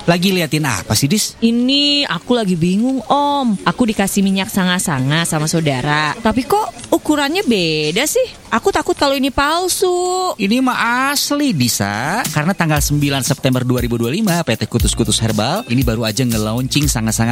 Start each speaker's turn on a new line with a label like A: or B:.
A: Lagi liatin apa sih, Dis?
B: Ini aku lagi bingung, Om. Aku dikasih minyak sanga-sanga sama saudara, tapi kok ukurannya beda sih? Aku takut kalau ini palsu.
A: Ini mah asli, Disa. Karena tanggal 9 September 2025 PT Kutus Kutus Herbal ini baru aja nge-launching sanga-sanga